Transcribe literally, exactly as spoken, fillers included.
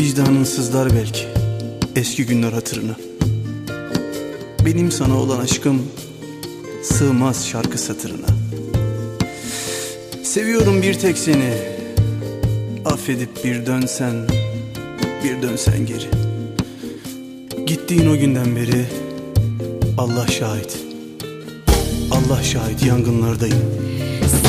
Vicdanın sızlar belki eski günler hatırına. Benim sana olan aşkım sığmaz şarkı satırına. Seviyorum bir tek seni, affedip bir dönsen, bir dönsen geri. Gittiğin o günden beri Allah şahit, Allah şahit yangınlardayım.